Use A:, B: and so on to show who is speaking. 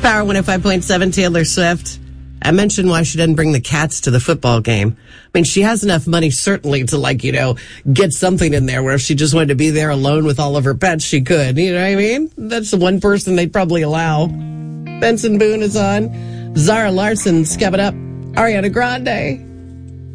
A: Power 105.7, Taylor Swift. I mentioned why she doesn't bring the cats to the football game. I mean, she has enough money, certainly, to, get something in there where if she just wanted to be there alone with all of her pets, she could. You know what I mean? That's the one person they'd probably allow. Benson Boone is on. Zara Larson's coming up. Ariana Grande.